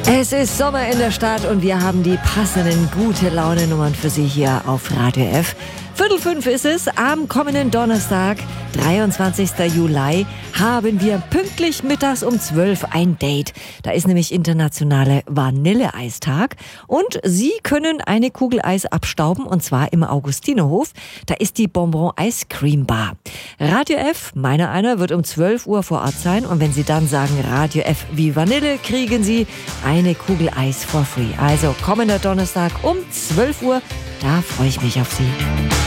Es ist Sommer in der Stadt und wir haben die passenden Gute-Laune-Nummern für Sie hier auf Radio F. 4:45 ist es. Am kommenden Donnerstag, 23. Juli, haben wir pünktlich mittags um 12 ein Date. Da ist nämlich internationale Vanilleeistag und Sie können eine Kugel Eis abstauben und zwar im Augustinerhof. Da ist die Bonbon Ice Cream Bar. Radio F, meiner einer, wird um 12 Uhr vor Ort sein und wenn Sie dann sagen Radio F wie Vanille, kriegen Sie eine Kugel Eis for free. Also kommender Donnerstag um 12 Uhr, da freue ich mich auf Sie.